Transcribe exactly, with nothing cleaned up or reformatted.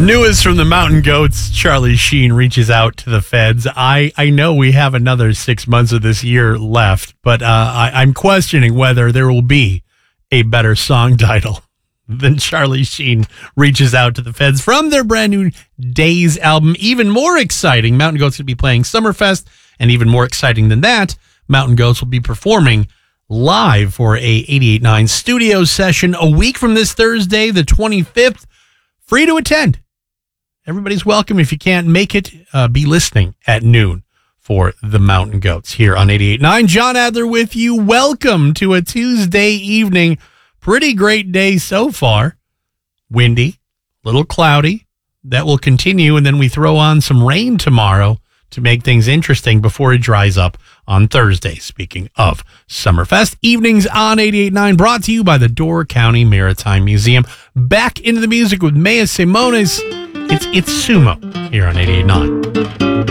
Newest from the Mountain Goats, Charlie Sheen reaches out to the feds. I, I know we have another six months of this year left, but uh, I, I'm questioning whether there will be a better song title than Charlie Sheen reaches out to the feds from their brand new Days album. Even more exciting, Mountain Goats will be playing Summerfest, and even more exciting than that, Mountain Goats will be performing live for a eighty-eight point nine studio session a week from this Thursday, the twenty-fifth. Free to attend. Everybody's welcome. If you can't make it, uh, be listening at noon for the Mountain Goats here on eighty-eight point nine. John Adler with you. Welcome to a Tuesday evening. Pretty great day so far. Windy, little cloudy. That will continue, and then we throw on some rain tomorrow to make things interesting before it dries up on Thursday. Speaking of Summerfest, evenings on eighty-eight point nine, brought to you by the Door County Maritime Museum. Back into the music with Maya Simones. It's It's Sumo here on eighty-eight point nine.